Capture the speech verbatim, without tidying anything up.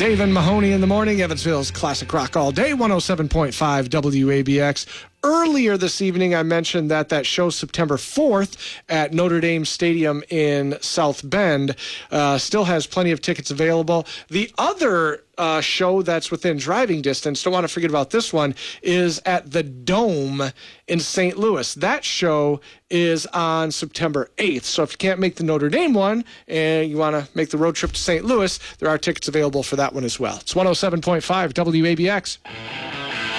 Dave and Mahoney in the morning, Evansville's classic rock all day, one oh seven point five W A B X. Earlier this evening, I mentioned that that show September fourth at Notre Dame Stadium in South Bend uh, still has plenty of tickets available. The other uh, show that's within driving distance, don't want to forget about this one, is at the Dome in Saint Louis. That show is on September eighth. So if you can't make the Notre Dame one and you want to make the road trip to Saint Louis, there are tickets available for that one as well. It's one oh seven point five W A B X.